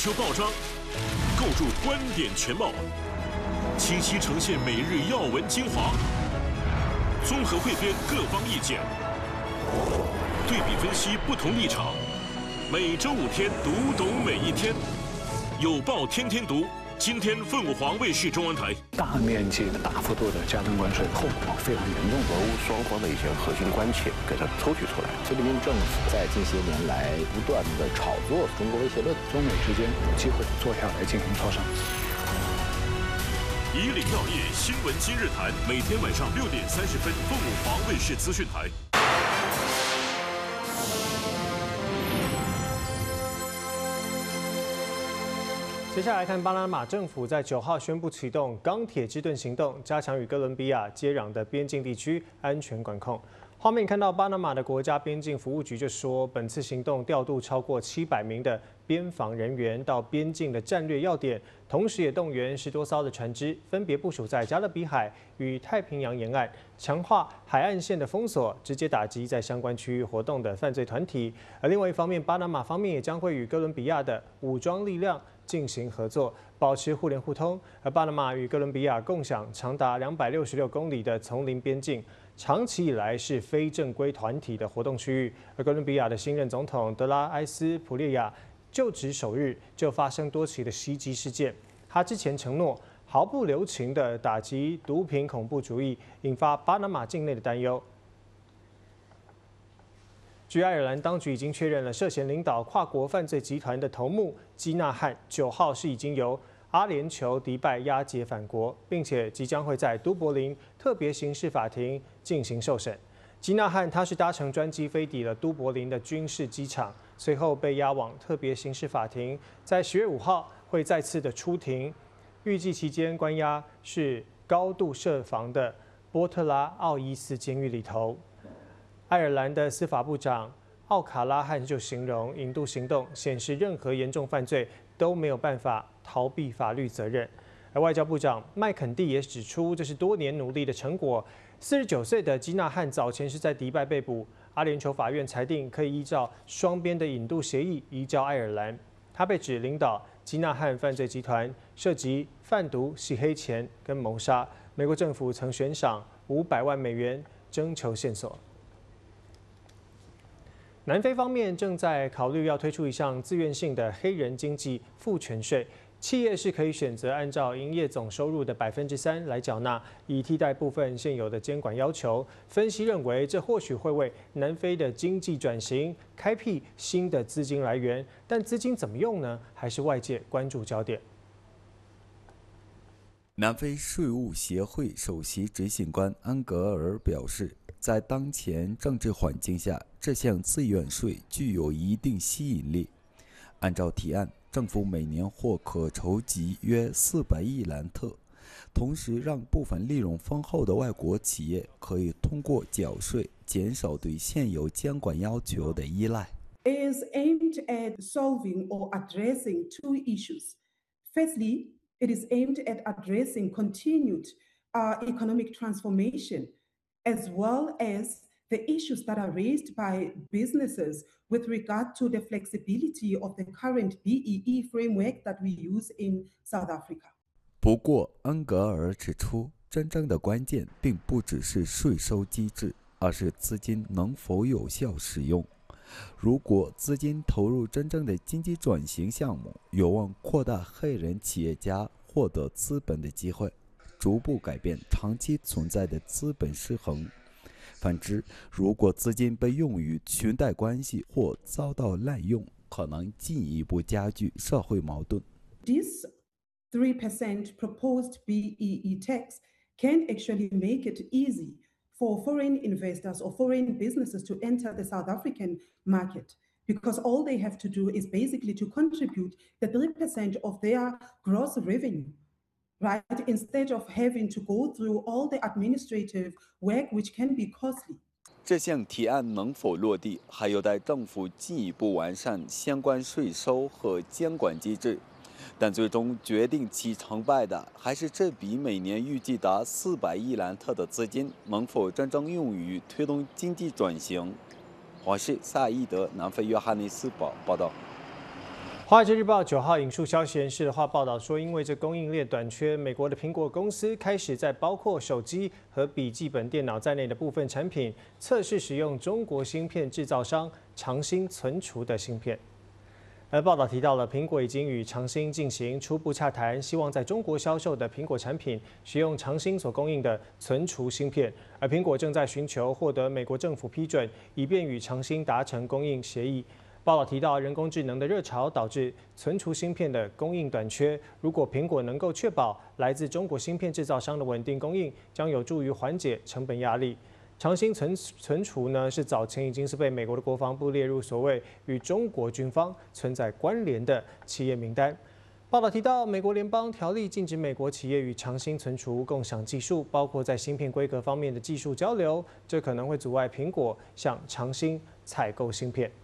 球报章，构筑观点全貌，清晰呈现每日要闻精华，综合汇编各方意见，对比分析不同立场。每周5天，读懂每一天。有报天天读。 今天，凤凰卫视中文台大面积的、大幅度的加征关税，后果非常严重。 俄乌双方的一些核心关切给它抽取出来。 习近平政府在近些年来不断的炒作中国威胁论， 中美之间有机会坐下来进行磋商。 以领要业新闻今日谈，每天晚上6点30分，凤凰卫视资讯台。 接下来看巴拿马政府在9号宣布启动钢铁之盾行动，加强与哥伦比亚接壤的边境地区安全管控。画面看到巴拿马的国家边境服务局就说，本次行动调度超过700名的边防人员到边境的战略要点，同时也动员10多艘的船只，分别部署在加勒比海与太平洋沿岸，强化海岸线的封锁，直接打击在相关区域活动的犯罪团体。而另外一方面，巴拿马方面也将会与哥伦比亚的武装力量 进行合作，保持互联互通。而巴拿马与哥伦比亚共享长达266公里的丛林边境，长期以来是非正规团体的活动区域。而哥伦比亚的新任总统德拉埃斯普列亚就职首日就发生多起的袭击事件。他之前承诺毫不留情地打击毒品恐怖主义，引发巴拿马境内的担忧。 据爱尔兰当局已经确认了涉嫌领导跨国犯罪集团的头目基纳汉9号是已经由阿联酋迪拜押解返国，并且即将会在都柏林特别刑事法庭进行受审。基纳汉他是搭乘专机飞抵了都柏林的军事机场，随后被押往特别刑事法庭，在10月5号会再次的出庭。预计期间关押是高度设防的波特拉奥伊斯监狱里头。 爱尔兰的司法部长奥卡拉汉就形容引渡行动显示，任何严重犯罪都没有办法逃避法律责任。而外交部长麦肯蒂也指出，这是多年努力的成果。49岁的基纳汉早前是在迪拜被捕，阿联酋法院裁定可以依照双边的引渡协议移交爱尔兰。他被指领导基纳汉犯罪集团，涉及贩毒、洗黑钱跟谋杀。美国政府曾悬赏500万美元征求线索。 南非方面正在考虑要推出一项自愿性的黑人经济赋权税，企业是可以选择按照营业总收入的3%来缴纳，以替代部分现有的监管要求。分析认为，这或许会为南非的经济转型开辟新的资金来源，但资金怎么用呢？还是外界关注焦点。 南非税务协会首席执行官安格尔表示，在当前政治环境下，这项自愿税具有一定吸引力。按照提案，政府每年或可筹集约400亿兰特，同时让部分利润丰厚的外国企业可以通过缴税减少对现有监管要求的依赖。 It is aimed at solving or addressing two issues. Firstly, it is aimed at addressing continued economic transformation, as well as the issues that are raised by businesses with regard to the flexibility of the current BEE framework that we use in South Africa. 不过，恩格尔指出，真正的关键并不只是税收机制，而是资金能否有效使用。如果资金投入真正的经济转型项目，有望扩大黑人企业家获得资本的机会，逐步改变长期存在的资本失衡。反之，如果资金被用于裙带关系或遭到滥用，可能进一步加剧社会矛盾。 This 3% proposed BEE tax can actually make it easy for foreign investors or foreign businesses to enter the South African market, because all they have to do is basically to contribute the 3% of their gross revenue, right? Instead of having to go through all the administrative work, which can be costly. 这项提案能否落地，还有待政府进一步完善相关税收和监管机制。但最终决定其成败的，还是这笔每年预计达400亿兰特的资金能否真正用于推动经济转型。华视萨义德南非约翰内斯堡报道。 华尔街日报9号引述消息人士的话报道说，因为这供应链短缺，美国的苹果公司开始在包括手机和笔记本电脑在内的部分产品测试使用中国芯片制造商长兴存储的芯片。而报道提到了，苹果已经与长兴进行初步洽谈，希望在中国销售的苹果产品使用长兴所供应的存储芯片，而苹果正在寻求获得美国政府批准，以便与长兴达成供应协议。报道提到，人工智能的热潮导致存储芯片的供应短缺。如果苹果能够确保来自中国芯片制造商的稳定供应，将有助于缓解成本压力。长兴存储呢，是早前已经是被美国的国防部列入所谓与中国军方存在关联的企业名单。报道提到，美国联邦条例禁止美国企业与长兴存储共享技术，包括在芯片规格方面的技术交流，这可能会阻碍苹果向长兴采购芯片。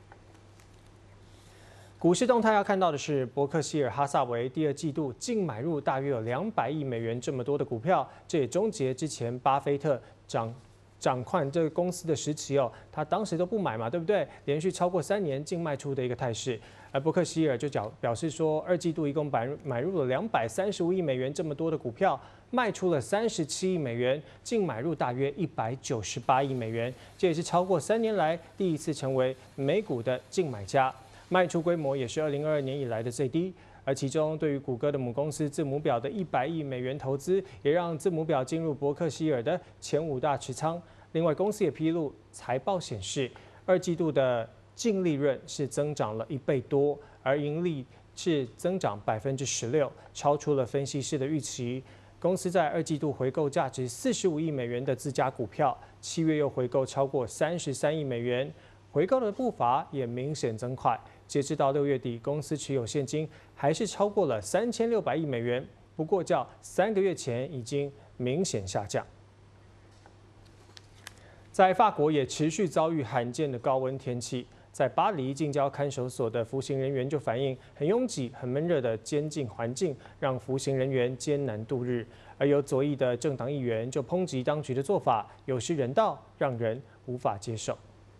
股市动态要看到的是，伯克希尔哈撒韦第二季度净买入大约有200亿美元这么多的股票，这也终结之前巴菲特掌控这个公司的时期哦，他当时都不买嘛，对不对？连续超过3年净卖出的一个态势。而伯克希尔就表示说，二季度一共买入了235亿美元这么多的股票，卖出了37亿美元，净买入大约198亿美元，这也是超过3年来第一次成为美股的净买家。卖出规模也是2022年以来的最低，而其中对于谷歌的母公司字母表的100亿美元投资，也让字母表进入伯克希尔的前5大持仓。另外，公司也披露财报显示，二季度的净利润是增长了1倍多，而盈利是增长16%，超出了分析师的预期。公司在二季度回购价值45亿美元的自家股票，7月又回购超过33亿美元，回购的步伐也明显增快。截至到6月底，公司持有现金还是超过了3600亿美元，不过较3个月前已经明显下降。在法国也持续遭遇罕见的高温天气，在巴黎近郊看守所的服刑人员就反映，很拥挤、很闷热的监禁环境让服刑人员艰难度日。而有左翼的政党议员就抨击当局的做法有失人道，让人无法接受。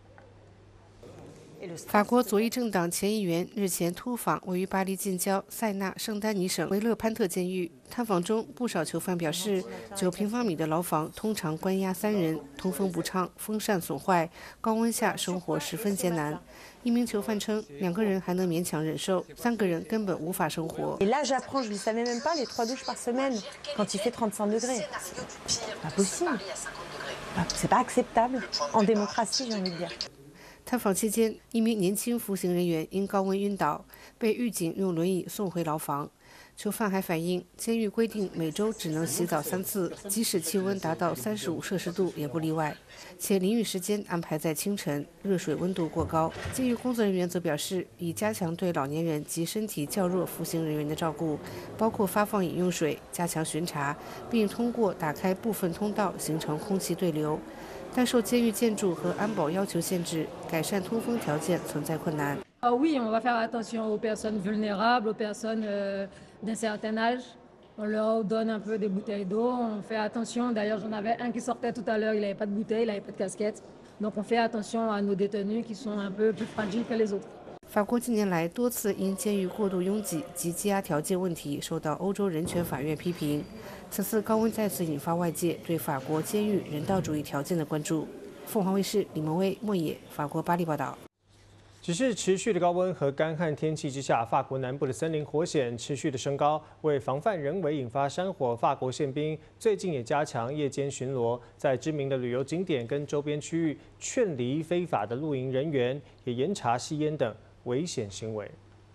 法国左翼政党前议员日前突访位于巴黎近郊塞纳圣丹尼省维勒潘特监狱，探访中不少囚犯表示，9平方米的牢房通常关押3人，通风不畅，风扇损坏，高温下生活十分艰难。一名囚犯称，2个人还能勉强忍受，3个人根本无法生活。 Et là, j'apprends, je ne savais même pas les 3 douches par semaine quand il fait 35 degrés. Pas possible. C'est pas acceptable en démocratie, j'ai envie de dire. 探访期间，一名年轻服刑人员因高温晕倒，被狱警用轮椅送回牢房。囚犯还反映，监狱规定每周只能洗澡3次，即使气温达到35摄氏度也不例外，且淋浴时间安排在清晨，热水温度过高。监狱工作人员则表示，已加强对老年人及身体较弱服刑人员的照顾，包括发放饮用水、加强巡查，并通过打开部分通道形成空气对流。但受监狱建筑和安保要求限制，改善通风条件存在困难。 Oui, on va faire attention aux personnes vulnérables, aux personnes d'un certain âge. On leur donne un peu des bouteilles d'eau. On fait attention. D'ailleurs, j'en avais un qui sortait tout à l'heure. Il n'avait pas de bouteille, il n'avait pas de casquette. Donc, on fait attention à nos détenus qui sont un peu plus fragiles que les autres. 法国近年来多次因监狱过度拥挤及羁押条件问题受到欧洲人权法院批评。此次高温再次引发外界对法国监狱人道主义条件的关注。凤凰卫视李蒙威、莫野，法国巴黎报道。 只是持续的高温和干旱天气之下，法国南部的森林火险持续的升高。为防范人为引发山火，法国宪兵最近也加强夜间巡逻，在知名的旅游景点跟周边区域劝离非法的露营人员，也严查吸烟等危险行为。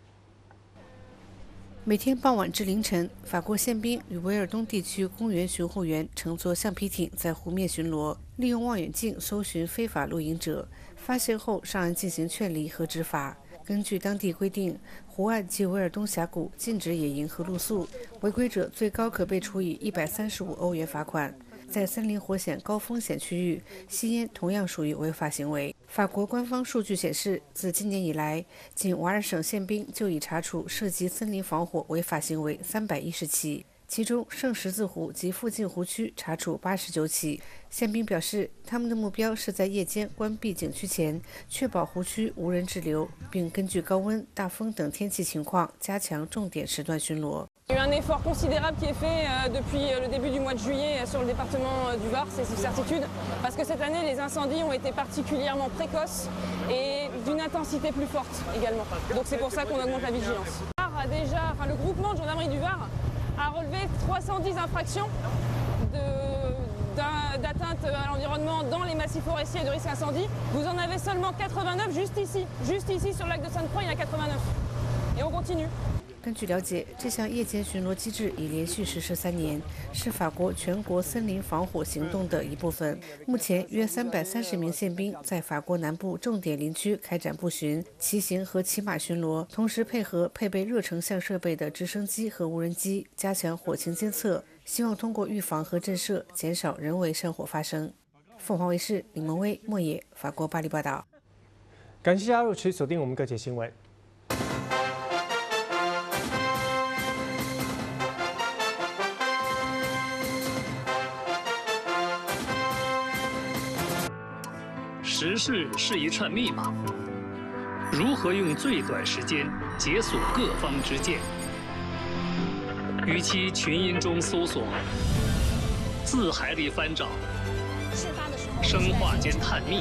每天傍晚至凌晨，法国宪兵与维尔东地区公园巡护员乘坐橡皮艇在湖面巡逻，利用望远镜搜寻非法露营者，发现后上岸进行劝离和执法。根据当地规定，湖岸及维尔东峡谷禁止野营和露宿，违规者最高可被处以135欧元罚款。在森林火险高风险区域，吸烟同样属于违法行为。法国官方数据显示，自今年以来，仅瓦尔省宪兵就已查处涉及森林防火违法行为310起， 其中圣十字湖及附近湖区查处89起。宪兵表示，他们的目标是在夜间关闭景区前，确保湖区无人滞留，并根据高温、大风等天气情况加强重点时段巡逻。 Il y a eu un effort considérable qui est fait depuis le début du mois de juillet sur le département du Var, c'est une certitude, parce que cette année les incendies ont été particulièrement précoces et d'une intensité plus forte également. Donc c'est pour ça qu'on augmente la vigilance. Le groupement de gendarmerie du Var a relevé 310 infractions d'atteinte à l'environnement dans les massifs forestiers et de risque incendie. Vous en avez seulement 89 juste ici sur le lac de Sainte-Croix, il y en a 89. Et on continue. 根据了解，这项夜间巡逻机制已连续实施3年，是法国全国森林防火行动的一部分。目前约330名宪兵在法国南部重点林区开展步巡、骑行和骑马巡逻，同时配合配备热成像设备的直升机和无人机，加强火情监测，希望通过预防和震慑，减少人为山火发生。凤凰卫视李蒙威、莫野，法国巴黎报道。 感谢加入，持续锁定我们各界新闻。 时事是一串密码，如何用最短时间解锁各方之见？与其群音中搜索，字海里翻找，生化间探秘，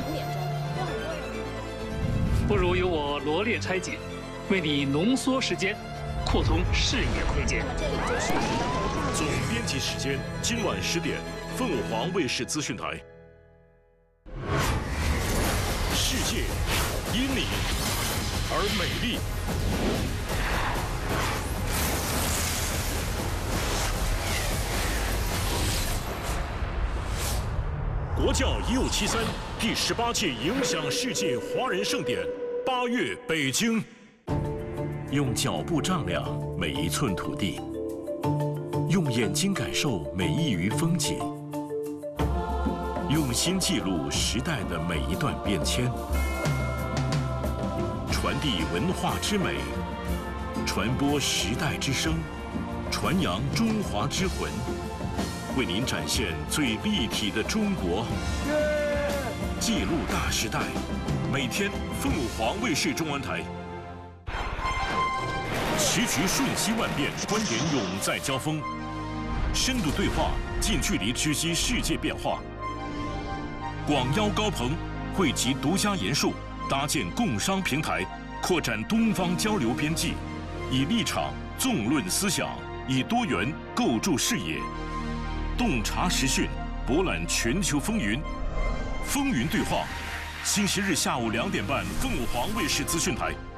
不如由我罗列拆解，为你浓缩时间，扩通视野空间。 总编辑时间：今晚10点，凤凰卫视资讯台。世界因你而美丽。国教1573第18届影响世界华人盛典8月北京。用脚步丈量每一寸土地，用眼睛感受每一隅风景。用心记录时代的每一段变迁，传递文化之美，传播时代之声，传扬中华之魂，为您展现最立体的中国，记录大时代。每天凤凰卫视中文台。时局瞬息万变，观点永在交锋，深度对话，近距离直击世界变化。广邀高朋，汇集独家研述，搭建共商平台，扩展东方交流边际，以立场纵论思想，以多元构筑视野，洞察时讯，博览全球风云。风云对话，星期日下午2点半，凤凰卫视资讯台。